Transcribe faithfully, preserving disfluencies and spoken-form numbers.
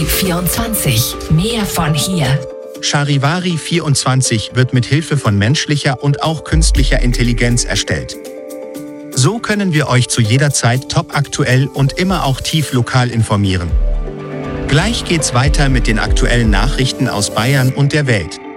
vierundzwanzig. Mehr von hier. Charivari vierundzwanzig wird mit Hilfe von menschlicher und auch künstlicher Intelligenz erstellt. So können wir euch zu jeder Zeit topaktuell und immer auch tief lokal informieren. Gleich geht's weiter mit den aktuellen Nachrichten aus Bayern und der Welt.